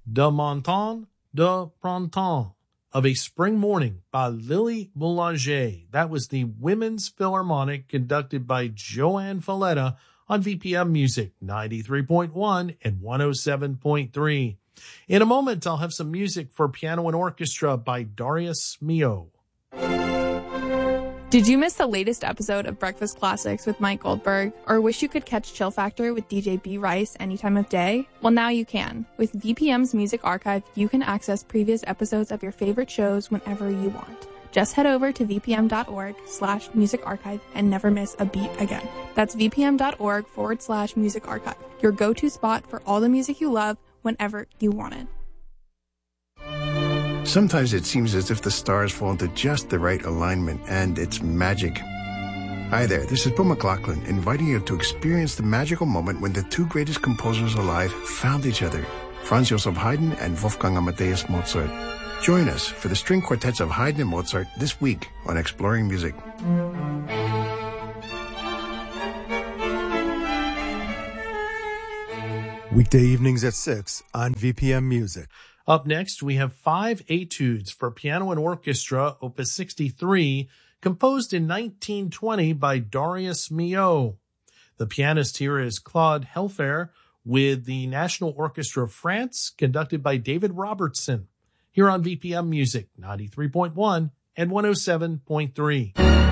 De Montant de Printemps of a Spring Morning by Lily Boulanger. That was the Women's Philharmonic conducted by Joanne Falletta on VPM Music 93.1 and 107.3. In a moment, I'll have some music for piano and orchestra by Darius Milhaud. Did you miss the latest episode of Breakfast Classics with Mike Goldberg, or wish you could catch Chill Factor with DJ B. Rice any time of day? Well, now you can. With VPM's Music Archive, you can access previous episodes of your favorite shows whenever you want. Just head over to vpm.org/music archive and never miss a beat again. That's vpm.org/music archive, your go-to spot for all the music you love whenever you want it. Sometimes it seems as if the stars fall into just the right alignment, and it's magic. Hi there, this is Bill McLaughlin, inviting you to experience the magical moment when the two greatest composers alive found each other, Franz Joseph Haydn and Wolfgang Amadeus Mozart. Join us for the string quartets of Haydn and Mozart this week on Exploring Music. Weekday evenings at 6 on VPM Music. Up next, we have 5 etudes for piano and orchestra, Opus 63, composed in 1920 by Darius Milhaud. The pianist here is Claude Helfer with the National Orchestra of France, conducted by David Robertson, here on VPM Music 93.1 and 107.3.